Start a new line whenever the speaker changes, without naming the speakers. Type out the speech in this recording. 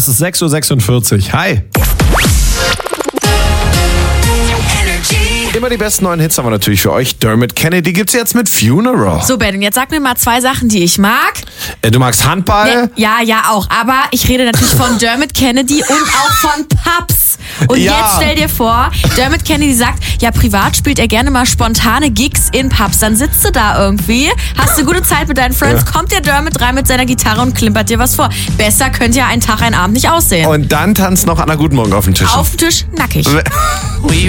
ist 6:46 Uhr. Hi. Immer die besten neuen Hits haben wir natürlich für euch. Dermot Kennedy gibt's jetzt mit Funeral.
So, Ben, jetzt sag mir mal 2 Sachen, die ich mag.
Du magst Handball?
Ja, auch. Aber ich rede natürlich von Dermot Kennedy und auch von Pubs. Und
Ja.
jetzt stell dir vor, Dermot Kennedy sagt, ja, privat spielt er gerne mal spontane Gigs in Pubs. Dann sitzt du da irgendwie, hast eine gute Zeit mit deinen Friends, kommt der Dermot rein mit seiner Gitarre und klimpert dir was vor. Besser könnte ja ein Tag, ein Abend nicht aussehen.
Und dann tanzt noch Anna Guten Morgen auf dem Tisch.
Auf dem Tisch nackig.